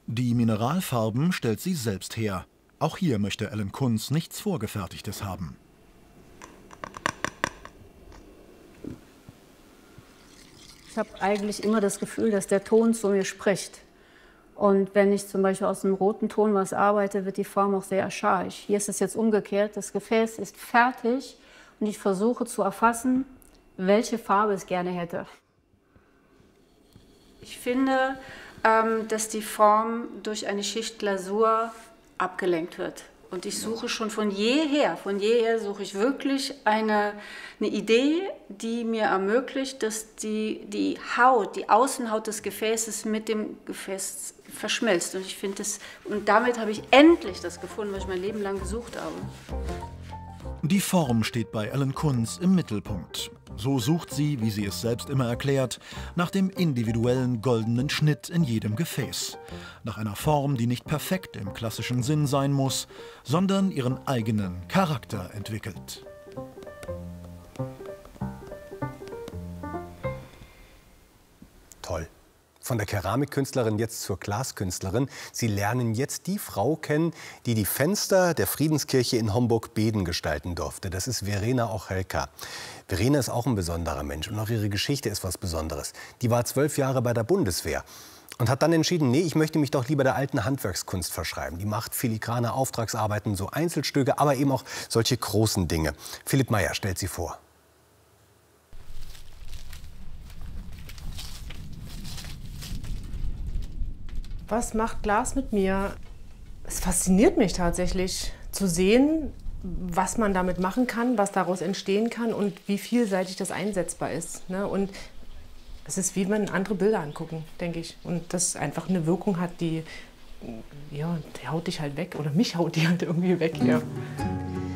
Die Mineralfarben stellt sie selbst her. Auch hier möchte Ellen Kunz nichts Vorgefertigtes haben. Ich habe eigentlich immer das Gefühl, dass der Ton zu mir spricht. Und wenn ich zum Beispiel aus einem roten Ton was arbeite, wird die Form auch sehr archaisch. Hier ist es jetzt umgekehrt. Das Gefäß ist fertig und ich versuche zu erfassen, welche Farbe es gerne hätte. Ich finde, dass die Form durch eine Schicht Glasur abgelenkt wird. Und ich suche schon von jeher suche ich wirklich eine Idee, die mir ermöglicht, dass die Haut, die Außenhaut des Gefäßes mit dem Gefäß verschmilzt. Und ich finde das, und damit habe ich endlich das gefunden, was ich mein Leben lang gesucht habe. Die Form steht bei Ellen Kunz im Mittelpunkt. So sucht sie, wie sie es selbst immer erklärt, nach dem individuellen goldenen Schnitt in jedem Gefäß. Nach einer Form, die nicht perfekt im klassischen Sinn sein muss, sondern ihren eigenen Charakter entwickelt. Toll. Von der Keramikkünstlerin jetzt zur Glaskünstlerin. Sie lernen jetzt die Frau kennen, die die Fenster der Friedenskirche in Homburg-Beden gestalten durfte. Das ist Verena Ochelka. Verena ist auch ein besonderer Mensch und auch ihre Geschichte ist was Besonderes. Die war 12 Jahre bei der Bundeswehr und hat dann entschieden, nee, ich möchte mich doch lieber der alten Handwerkskunst verschreiben. Die macht filigrane Auftragsarbeiten, so Einzelstücke, aber eben auch solche großen Dinge. Philipp Meyer stellt sie vor. Was macht Glas mit mir? Es fasziniert mich tatsächlich, zu sehen, was man damit machen kann, was daraus entstehen kann und wie vielseitig das einsetzbar ist. Ne? Und es ist wie wenn andere Bilder angucken, denke ich. Und das einfach eine Wirkung hat, die haut dich halt weg. Oder mich haut die halt irgendwie weg. Ja.